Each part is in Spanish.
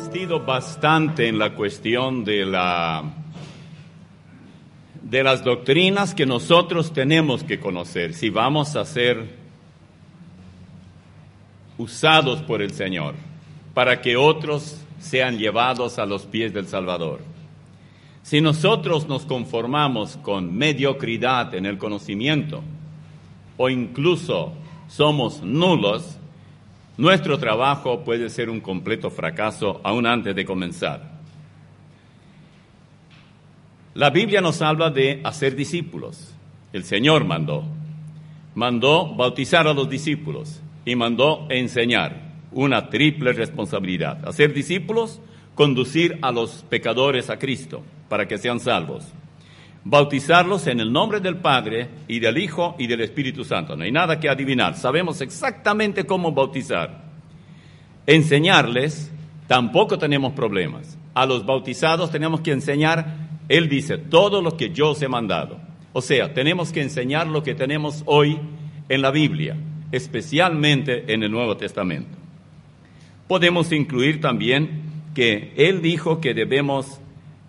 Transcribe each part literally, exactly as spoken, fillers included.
insistido bastante en la cuestión de la de las doctrinas que nosotros tenemos que conocer si vamos a ser usados por el Señor para que otros sean llevados a los pies del Salvador. Si nosotros nos conformamos con mediocridad en el conocimiento o incluso somos nulos, nuestro trabajo puede ser un completo fracaso aún antes de comenzar. La Biblia nos habla de hacer discípulos. El Señor mandó. Mandó bautizar a los discípulos y mandó enseñar. Una triple responsabilidad. Hacer discípulos, conducir a los pecadores a Cristo para que sean salvos. Bautizarlos en el nombre del Padre y del Hijo y del Espíritu Santo. No hay nada que adivinar. Sabemos exactamente cómo bautizar. Enseñarles, tampoco tenemos problemas. A los bautizados tenemos que enseñar. Él dice, todo lo que yo os he mandado. O sea, tenemos que enseñar lo que tenemos hoy en la Biblia, especialmente en el Nuevo Testamento. Podemos incluir también que Él dijo que debemos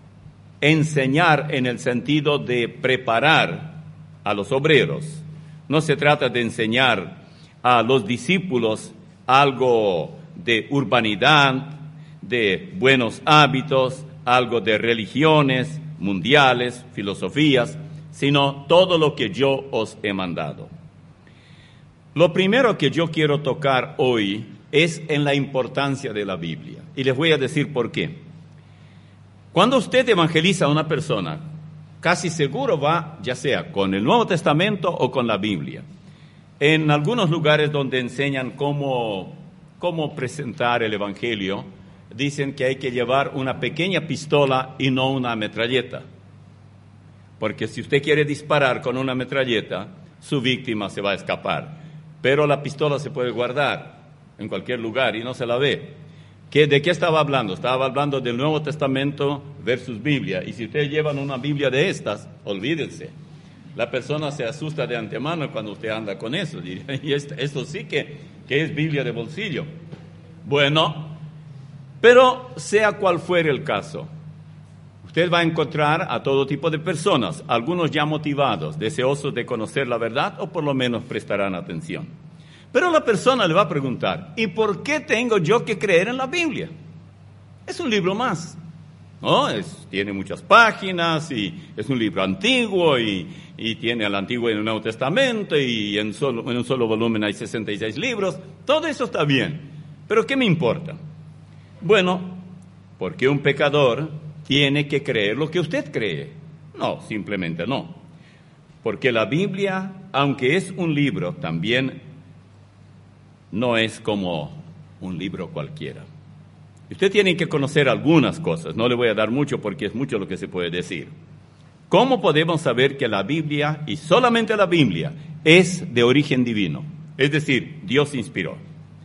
enseñar en el sentido de preparar a los obreros. No se trata de enseñar a los discípulos algo de urbanidad, de buenos hábitos, algo de religiones mundiales, filosofías, sino todo lo que yo os he mandado. Lo primero que yo quiero tocar hoy es en la importancia de la Biblia. Y les voy a decir por qué. Cuando usted evangeliza a una persona, casi seguro va, ya sea con el Nuevo Testamento o con la Biblia. En algunos lugares donde enseñan cómo, cómo presentar el Evangelio, dicen que hay que llevar una pequeña pistola y no una metralleta. Porque si usted quiere disparar con una metralleta, su víctima se va a escapar. Pero la pistola se puede guardar en cualquier lugar y no se la ve. ¿Qué, ¿De qué estaba hablando? Estaba hablando del Nuevo Testamento versus Biblia. Y si ustedes llevan una Biblia de estas, olvídense. La persona se asusta de antemano cuando usted anda con eso. Diría, y esto, esto sí que, que es Biblia de bolsillo. Bueno, pero sea cual fuere el caso, usted va a encontrar a todo tipo de personas, algunos ya motivados, deseosos de conocer la verdad o por lo menos prestarán atención. Pero la persona le va a preguntar, ¿y por qué tengo yo que creer en la Biblia? Es un libro más, ¿no? Es, tiene muchas páginas y es un libro antiguo y, y tiene el Antiguo y el Nuevo Testamento y en, solo, en un solo volumen hay sesenta y seis libros. Todo eso está bien, pero ¿qué me importa? Bueno, porque un pecador tiene que creer lo que usted cree. No, simplemente no. Porque la Biblia, aunque es un libro, también no es como un libro cualquiera. Usted tiene que conocer algunas cosas. No le voy a dar mucho porque es mucho lo que se puede decir. ¿Cómo podemos saber que la Biblia, y solamente la Biblia, es de origen divino? Es decir, Dios inspiró.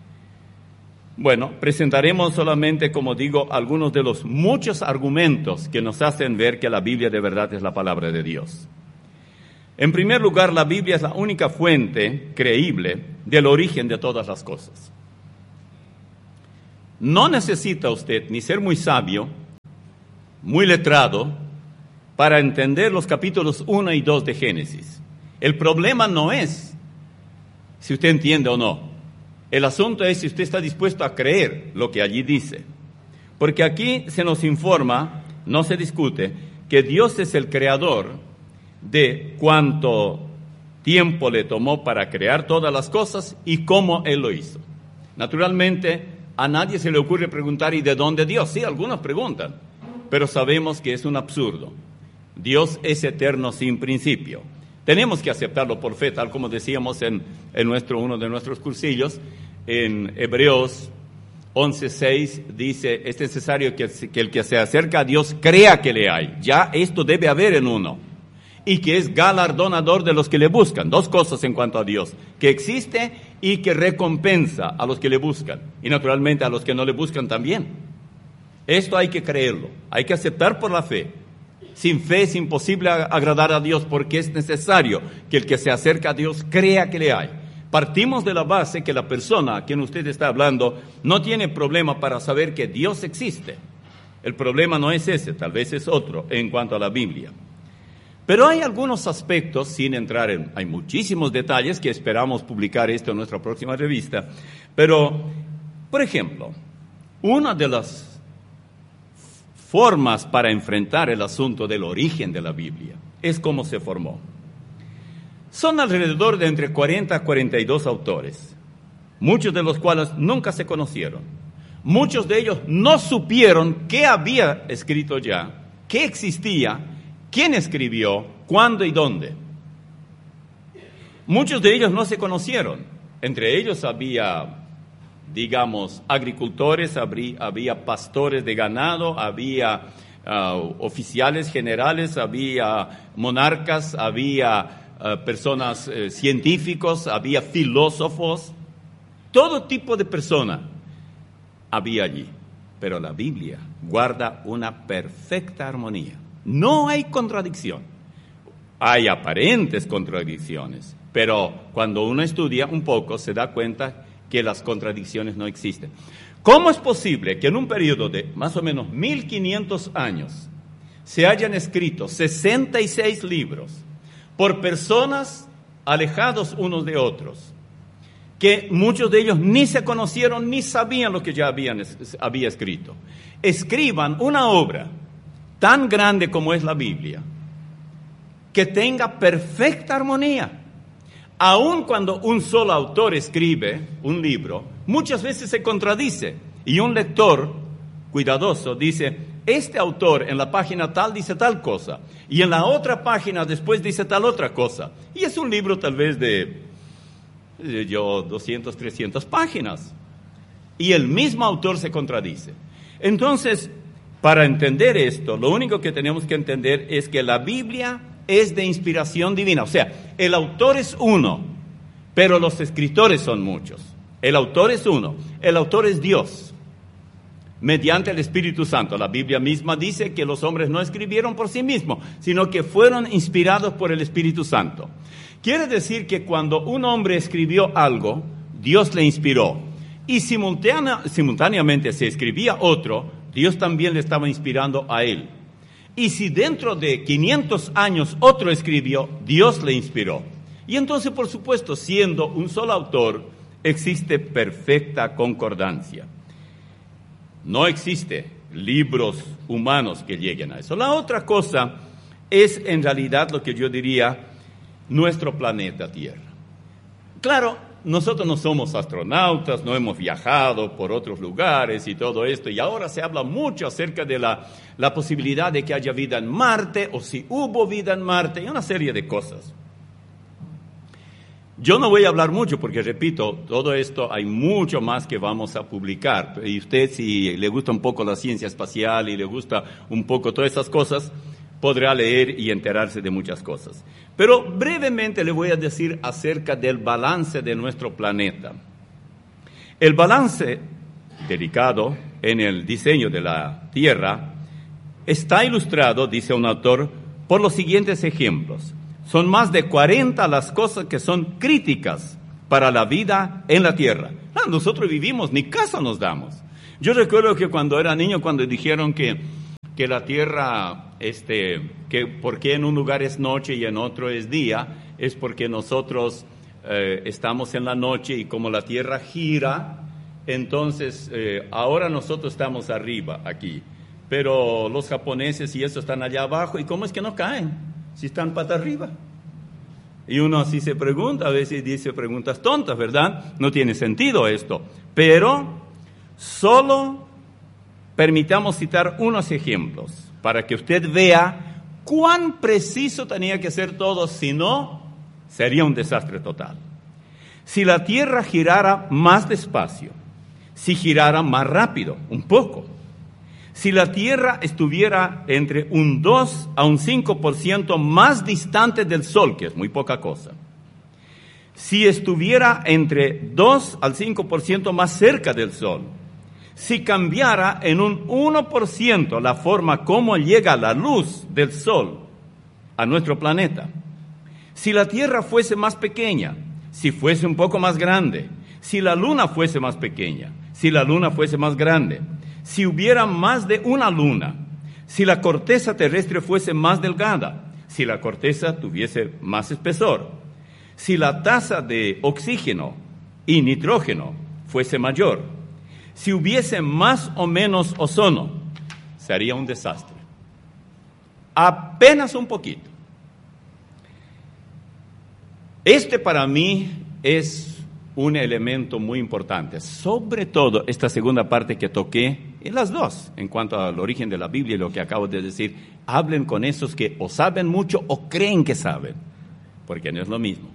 Bueno, presentaremos solamente, como digo, algunos de los muchos argumentos que nos hacen ver que la Biblia de verdad es la palabra de Dios. En primer lugar, la Biblia es la única fuente creíble del origen de todas las cosas. No necesita usted ni ser muy sabio, muy letrado, para entender los capítulos uno y dos de Génesis. El problema no es si usted entiende o no. El asunto es si usted está dispuesto a creer lo que allí dice. Porque aquí se nos informa, no se discute, que Dios es el creador de cuánto tiempo le tomó para crear todas las cosas y cómo Él lo hizo. Naturalmente, a nadie se le ocurre preguntar, ¿y de dónde Dios? Sí, algunos preguntan, pero sabemos que es un absurdo. Dios es eterno sin principio. Tenemos que aceptarlo por fe, tal como decíamos en, en nuestro, uno de nuestros cursillos, en Hebreos once seis, dice, es necesario que, que el que se acerca a Dios crea que le hay. Ya esto debe haber en uno. Y que es galardonador de los que le buscan. Dos cosas en cuanto a Dios, que existe y que recompensa a los que le buscan. Y naturalmente a los que no le buscan también. Esto hay que creerlo, hay que aceptar por la fe. Sin fe es imposible agradar a Dios porque es necesario que el que se acerca a Dios crea que le hay. Partimos de la base que la persona a quien usted está hablando no tiene problema para saber que Dios existe. El problema no es ese, tal vez es otro en cuanto a la Biblia. Pero hay algunos aspectos, sin entrar en, hay muchísimos detalles que esperamos publicar esto en nuestra próxima revista, pero, por ejemplo, una de las formas para enfrentar el asunto del origen de la Biblia es cómo se formó. Son alrededor de entre cuarenta a cuarenta y dos autores, muchos de los cuales nunca se conocieron. Muchos de ellos no supieron qué había escrito ya, qué existía, quién escribió, cuándo y dónde. Muchos de ellos no se conocieron. Entre ellos había, digamos, agricultores, habría, había pastores de ganado, había uh, oficiales generales, había monarcas, había uh, personas uh, científicos, había filósofos, todo tipo de persona había allí. Pero la Biblia guarda una perfecta armonía. No hay contradicción. Hay aparentes contradicciones, pero cuando uno estudia un poco se da cuenta que las contradicciones no existen. ¿Cómo es posible que en un periodo de más o menos mil quinientos años se hayan escrito sesenta y seis libros por personas alejados unos de otros, que muchos de ellos ni se conocieron ni sabían lo que ya habían, había escrito? Escriban una obra tan grande como es la Biblia, que tenga perfecta armonía. Aun cuando un solo autor escribe un libro, muchas veces se contradice, y un lector cuidadoso dice, este autor en la página tal dice tal cosa, y en la otra página después dice tal otra cosa, y es un libro tal vez de, de yo, doscientas, trescientas páginas, y el mismo autor se contradice. Entonces, para entender esto, lo único que tenemos que entender es que la Biblia es de inspiración divina. O sea, el autor es uno, pero los escritores son muchos. El autor es uno, el autor es Dios, mediante el Espíritu Santo. La Biblia misma dice que los hombres no escribieron por sí mismos, sino que fueron inspirados por el Espíritu Santo. Quiere decir que cuando un hombre escribió algo, Dios le inspiró. Y simultánea, simultáneamente se escribía otro, Dios también le estaba inspirando a él. Y si dentro de quinientos años otro escribió, Dios le inspiró. Y entonces, por supuesto, siendo un solo autor, existe perfecta concordancia. No existe libros humanos que lleguen a eso. La otra cosa es en realidad lo que yo diría nuestro planeta Tierra. Claro, nosotros no somos astronautas, no hemos viajado por otros lugares y todo esto, y ahora se habla mucho acerca de la, la posibilidad de que haya vida en Marte, o si hubo vida en Marte, y una serie de cosas. Yo no voy a hablar mucho porque, repito, todo esto hay mucho más que vamos a publicar, y usted, si le gusta un poco la ciencia espacial y le gusta un poco todas esas cosas, podrá leer y enterarse de muchas cosas. Pero brevemente le voy a decir acerca del balance de nuestro planeta. El balance dedicado en el diseño de la Tierra está ilustrado, dice un autor, por los siguientes ejemplos. Son más de cuarenta las cosas que son críticas para la vida en la Tierra. Ah, nosotros vivimos, ni caso nos damos. Yo recuerdo que cuando era niño, cuando dijeron que que la Tierra, este, que por qué en un lugar es noche y en otro es día, es porque nosotros eh, estamos en la noche y como la Tierra gira, entonces eh, ahora nosotros estamos arriba aquí, pero los japoneses y eso están allá abajo, ¿y cómo es que no caen si están pata arriba? Y uno así se pregunta, a veces dice preguntas tontas, ¿verdad? No tiene sentido esto, pero solo permitamos citar unos ejemplos para que usted vea cuán preciso tenía que ser todo, si no, sería un desastre total. Si la Tierra girara más despacio, si girara más rápido, un poco, si la Tierra estuviera entre un dos a un cinco por ciento más distante del Sol, que es muy poca cosa, si estuviera entre dos al cinco por ciento más cerca del Sol, si cambiara en un uno por ciento la forma como llega la luz del Sol a nuestro planeta, si la Tierra fuese más pequeña, si fuese un poco más grande, si la luna fuese más pequeña, si la luna fuese más grande, si hubiera más de una luna, si la corteza terrestre fuese más delgada, si la corteza tuviese más espesor, si la tasa de oxígeno y nitrógeno fuese mayor, si hubiese más o menos ozono, sería un desastre. Apenas un poquito. Este para mí es un elemento muy importante, sobre todo esta segunda parte que toqué, y las dos, en cuanto al origen de la Biblia y lo que acabo de decir. Hablen con esos que o saben mucho o creen que saben, porque no es lo mismo.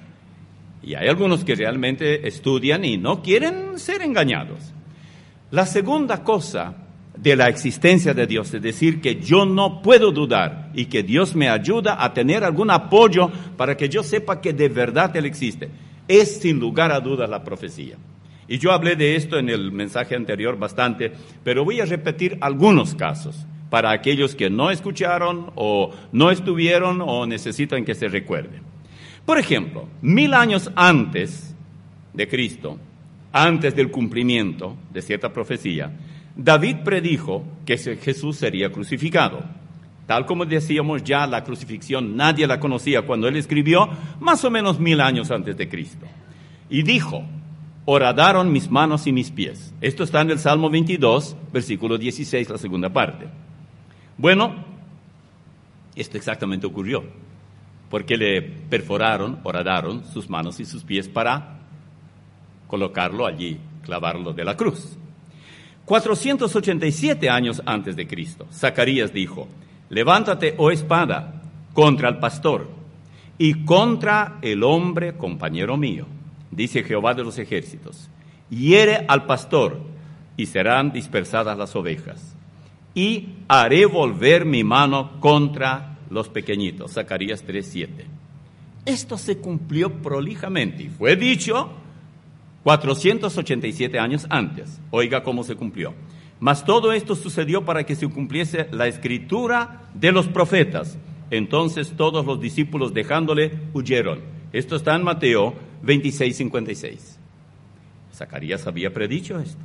Y hay algunos que realmente estudian y no quieren ser engañados. La segunda cosa de la existencia de Dios, es decir, que yo no puedo dudar y que Dios me ayuda a tener algún apoyo para que yo sepa que de verdad Él existe, es sin lugar a dudas la profecía. Y yo hablé de esto en el mensaje anterior bastante, pero voy a repetir algunos casos para aquellos que no escucharon o no estuvieron o necesitan que se recuerde. Por ejemplo, mil años antes de Cristo, antes del cumplimiento de cierta profecía, David predijo que Jesús sería crucificado. Tal como decíamos ya, la crucifixión nadie la conocía cuando él escribió, más o menos mil años antes de Cristo. Y dijo: horadaron mis manos y mis pies. Esto está en el Salmo veintidós, versículo dieciséis, la segunda parte. Bueno, esto exactamente ocurrió, porque le perforaron, horadaron sus manos y sus pies para colocarlo allí, clavarlo de la cruz. cuatrocientos ochenta y siete años antes de Cristo, Zacarías dijo: levántate, oh espada, contra el pastor y contra el hombre compañero mío, dice Jehová de los ejércitos. Hiere al pastor y serán dispersadas las ovejas, y haré volver mi mano contra los pequeñitos. Zacarías tres siete. Esto se cumplió prolijamente y fue dicho cuatrocientos ochenta y siete años antes. Oiga cómo se cumplió. Mas todo esto sucedió para que se cumpliese la escritura de los profetas. Entonces todos los discípulos, dejándole, huyeron. Esto está en Mateo veintiséis cincuenta y seis. Zacarías había predicho esto.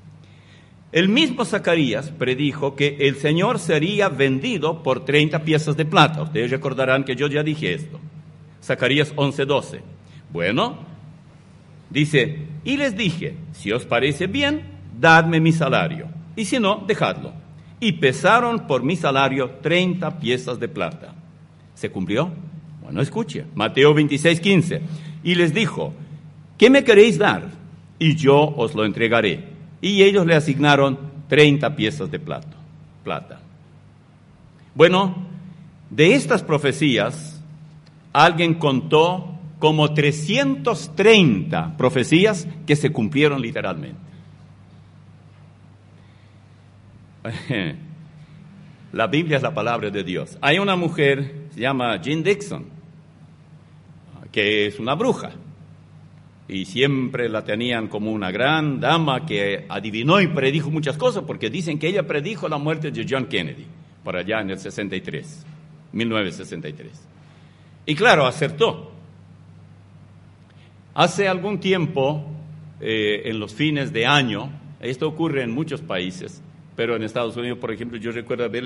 El mismo Zacarías predijo que el Señor sería vendido por treinta piezas de plata. Ustedes recordarán que yo ya dije esto. Zacarías once doce. Bueno, dice: y les dije, si os parece bien, dadme mi salario, y si no, dejadlo. Y pesaron por mi salario treinta piezas de plata. ¿Se cumplió? Bueno, escuche. Mateo veintiséis quince. Y les dijo: ¿qué me queréis dar? Y yo os lo entregaré. Y ellos le asignaron treinta piezas de plata. plata. Bueno, de estas profecías, alguien contó como trescientas treinta profecías que se cumplieron literalmente. La Biblia es la palabra de Dios. Hay una mujer, se llama Jean Dixon, que es una bruja. Y siempre la tenían como una gran dama que adivinó y predijo muchas cosas, porque dicen que ella predijo la muerte de John Kennedy, por allá en el sesenta y tres, mil novecientos sesenta y tres. Y claro, acertó. Hace algún tiempo, eh, en los fines de año, esto ocurre en muchos países, pero en Estados Unidos, por ejemplo, yo recuerdo haber